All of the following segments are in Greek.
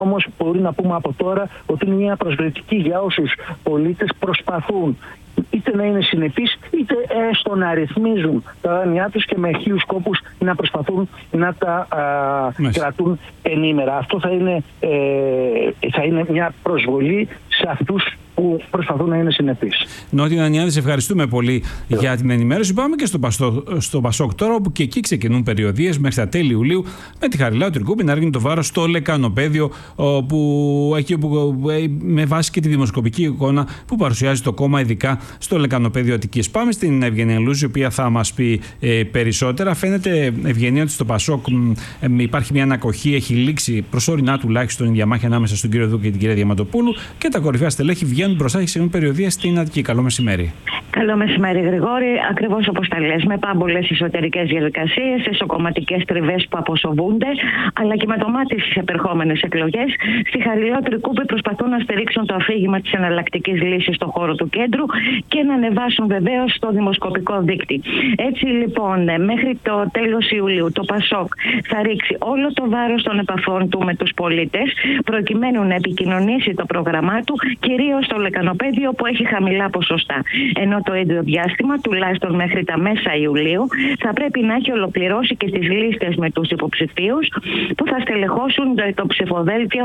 Όμως μπορεί να πούμε από τώρα ότι είναι μια προσβλητική για όσους πολίτες προσπαθούν είτε να είναι συνεπείς, είτε έστω να ρυθμίζουν τα δάνειά τους και με χίλιους κόπους να προσπαθούν να τα κρατούν ενήμερα. Αυτό θα είναι μια προσβολή σε αυτούς που προσπαθούν να είναι συνεπείς. Νότια Νανιάδη, σε ευχαριστούμε πολύ για την ενημέρωση. Πάμε και στο Πασόκ τώρα, όπου και εκεί ξεκινούν περιοδίες μέχρι τα τέλη Ιουλίου, με τη Χαριλάου Τρικούπη να ρίχνει το βάρος στο λεκανοπέδιο, με βάση και τη δημοσκοπική εικόνα που παρουσιάζει το κόμμα, ειδικά στο λεκανοπέδιο Αττικής. Πάμε στην Ευγενία Λούζη, η οποία θα μας πει περισσότερα. Φαίνεται, Ευγενία, ότι στο Πασόκ υπάρχει μια ανακοχή, έχει λήξει προσωρινά τουλάχιστον η διαμάχη ανάμεσα στον κύριο Δούκη και την κυρία Διαματοπούλου, και τα κορυφαία στελέχη βγαίνουν μπροστά και ξεκινούν περιοδίες στην Αττική. Καλό μεσημέρι. Καλό μεσημέρι, Γρηγόρη. Ακριβώς όπως τα λες, με πάμπολες εσωτερικές διαδικασίες, εσωκομματικές τριβές που αποσοβούνται, αλλά και με το μάτι στις επερχόμενες εκλογές, στη Χαριλάου Τρικούπη προσπαθούν να στηρίξουν το αφήγημα της εναλλακτικής λύσης στον χώρο του κέντρου και να ανεβάσουν βεβαίως το δημοσκοπικό δίκτυ. Έτσι λοιπόν, μέχρι το τέλος Ιουλίου, το Πασόκ θα ρίξει όλο το βάρος των επαφών του με τους πολίτες, προκειμένου να επικοινωνήσει το πρόγραμμά του, κυρίως στο λεκανοπέδιο που έχει χαμηλά ποσοστά. Ενώ το ίδιο διάστημα, τουλάχιστον μέχρι τα μέσα Ιουλίου, θα πρέπει να έχει ολοκληρώσει και τις λίστες με τους υποψηφίους που θα στελεχώσουν το ψηφοδέλτιο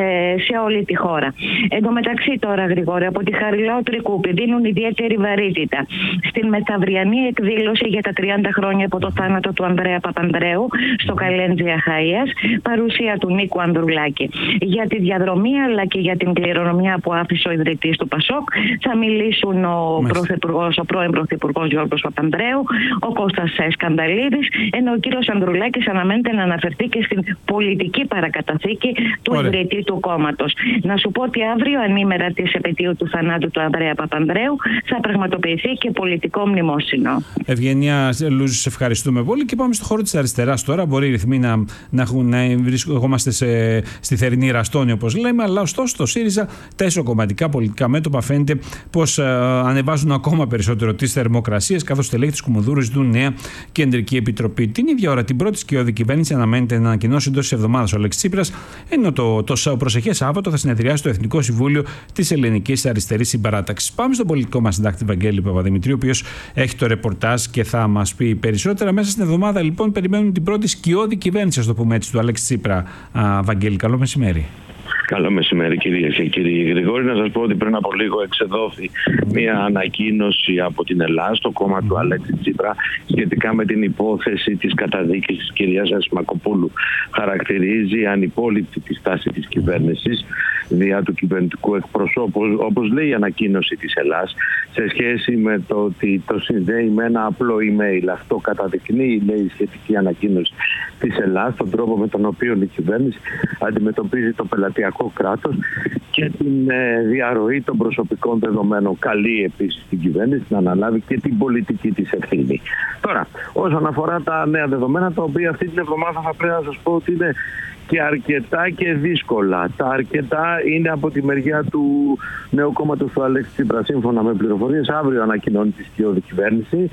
σε όλη τη χώρα. Εν τω μεταξύ τώρα, Γρηγόρη, από τη Χαριλάου Τρικούπη δίνουν ιδιαίτερη βαρύτητα στην μεθαυριανή εκδήλωση για τα 30 χρόνια από το θάνατο του Ανδρέα Παπανδρέου στο Καλέντζι Αχαΐας, παρουσία του Νίκου Ανδρουλάκη. Για τη διαδρομή αλλά και για την κληρονομιά που άφησε ο ιδρυτής του Πασόκ θα μιλήσουν ο πρώην Πρωθυπουργός Γιώργος Παπανδρέου, ο Κώστας Σκανδαλίδης, ενώ ο κύριος Ανδρουλάκης αναμένεται να αναφερθεί και στην πολιτική παρακαταθήκη του ιδρυτή του κόμματος. Να σου πω ότι αύριο, ανήμερα της επετείου του θανάτου του Ανδρέα Παπανδρέου, θα πραγματοποιηθεί και πολιτικό μνημόσυνο. Ευγενία Λούζη, σε ευχαριστούμε πολύ και πάμε στο χώρο της αριστεράς τώρα. Μπορεί οι ρυθμοί να βρισκόμαστε στη θερινή ραστόνη, όπως λέμε, αλλά ωστόσο το ΣΥΡΙΖΑ, τα ισοκομματικά πολιτικά μέτωπα φαίνεται πως ανεβάζουν ακόμα περισσότερο τις θερμοκρασίες, καθώς στελέχη της Κουμουνδούρου ζητούν νέα κεντρική επιτροπή. Την ίδια ώρα, την πρώτη σκιώδη κυβέρνηση αναμένεται να ανακοινώσει εντός της εβδομάδας ο Αλέξης Τσίπρας, ενώ το προσεχές Σάββατο θα συνεδριάσει το Εθνικό Συμβούλιο της Ελληνικής Αριστερής Συμπαράταξης. Πάμε στον πολιτικό μας συντάκτη Βαγγέλη Παπαδημητρίου, ο οποίος έχει το ρεπορτάζ και θα μας πει περισσότερα. Μέσα στην εβδομάδα, λοιπόν, περιμένουν την πρώτη σκιώδη κυβέρνηση, ας το πούμε έτσι, του Αλέξη Τσίπρα. Βαγγέλη, καλό μεσημέρι. Καλό μεσημέρι, κυρίες και κύριοι. Γρηγόρη, να σας πω ότι πριν από λίγο εξεδόθη μια ανακοίνωση από την Ελλάδα, το κόμμα του Αλέξη Τσίπρα, σχετικά με την υπόθεση της καταδίκης της κυρίας Ασημακοπούλου. Χαρακτηρίζει ανυπόληπτη τη στάση της κυβέρνησης δια του κυβερνητικού εκπροσώπου, όπως λέει η ανακοίνωση της Ελλάς, σε σχέση με το ότι το συνδέει με ένα απλό email. Αυτό καταδεικνύει, λέει η σχετική ανακοίνωση της Ελλάς, τον τρόπο με τον οποίο η κυβέρνηση αντιμετωπίζει το πελατειακό κράτος και την διαρροή των προσωπικών δεδομένων. Καλεί επίσης την κυβέρνηση να αναλάβει και την πολιτική της ευθύνη. Τώρα, όσον αφορά τα νέα δεδομένα, τα οποία αυτή την εβδομάδα θα πρέπει να σας πω ότι είναι και αρκετά και δύσκολα. Τα αρκετά είναι από τη μεριά του νέου κόμματος του Αλέξη Τσίπρα. Σύμφωνα με πληροφορίες, αύριο ανακοινώνει τη σκιώδη κυβέρνηση.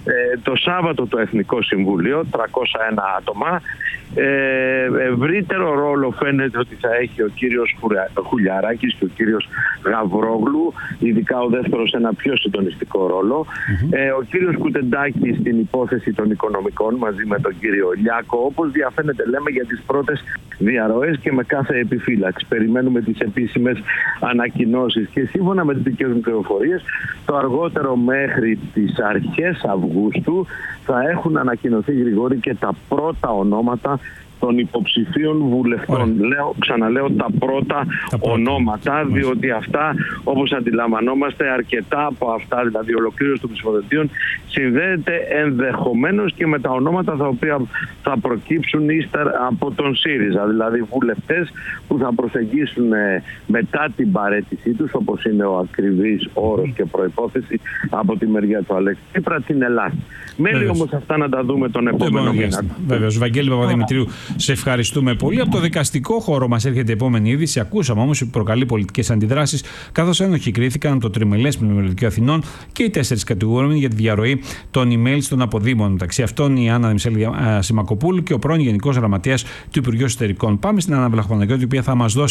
Το Σάββατο το Εθνικό Συμβούλιο, 301 άτομα. Ευρύτερο ρόλο φαίνεται ότι θα έχει ο κύριος Χουλιαράκης και ο κύριος Γαβρόγλου, ειδικά ο δεύτερος ένα πιο συντονιστικό ρόλο. Ο κύριος Κουτεντάκης στην υπόθεση των οικονομικών μαζί με τον κύριο Λιάκο, όπως διαφαίνεται λέμε για τις πρώτες διαρροές και με κάθε επιφύλαξη. Περιμένουμε τις επίσημες ανακοινώσεις και σύμφωνα με τις δικές μου πληροφορίες, το αργότερο μέχρι τις αρχές Αυγούστου θα έχουν ανακοινωθεί, Γρηγόρη, και τα πρώτα ονόματα των υποψηφίων βουλευτών. Ξαναλέω τα πρώτα ονόματα, διότι αυτά, όπως αντιλαμβανόμαστε, αρκετά από αυτά, δηλαδή ολοκλήρωση των ψηφοδελτίων, συνδέεται ενδεχομένως και με τα ονόματα τα οποία θα προκύψουν ύστερα από τον ΣΥΡΙΖΑ, δηλαδή βουλευτές που θα προσεγγίσουν μετά την παραίτησή τους, όπως είναι ο ακριβής όρος και προϋπόθεση από τη μεριά του Αλέξη Τσίπρα, την Ελλάδα. Μέλη όμως αυτά να τα δούμε τον επόμενο μήνα. Βέβαιως. Βαγγέλη Παπαδημητρίου, σε ευχαριστούμε πολύ. Από το δικαστικό χώρο μας έρχεται η επόμενη είδηση. Ακούσαμε όμως ότι προκαλεί πολιτικές αντιδράσεις, καθώς ένοχοι κρίθηκαν το Τριμελές Πνευματικών Αθηνών και οι 4 κατηγορούμενοι για τη διαρροή των emails των αποδήμων. Μεταξύ αυτών η Άννα Ασημακοπούλου και ο πρώην Γενικός Γραμματέας του Υπουργείου Εσωτερικών. Πάμε στην Άννα Βλαχοπαναγιώτη, η οποία θα μας δώσει